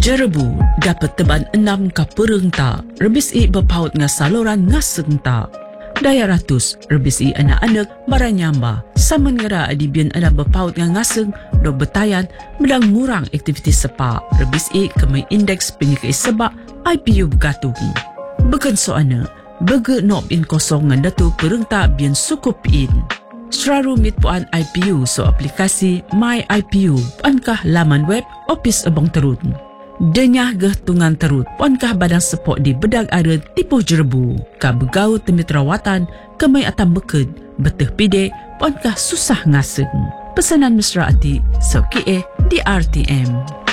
Jerebu dapat teban 6 ka pereng ta, rebis i berpaut nga saluran ngaseng ta. Daya ratus, rebis i anak-anak baranyamba. Saman ngera adibian anak berpaut nga ngaseng, do betayan, medang murang aktivitas sepa. Rebis i kemai indeks penyikai sebak, IPU bergatung. Bukan soana, bege nob in kosong ngan datu pereng ta bian sukup in. Seraru mit puan IPU so aplikasi My IPU, puankah laman web Opis Abang Terut. Denyah geh tungan terut, puankah badang sepok di bedag ada tipuh Jerebu. Ka begau temit rawatan, kemai atam beked, beteh pide, puankah susah ngaseng. Pesanan mesra ati, so kie di RTM.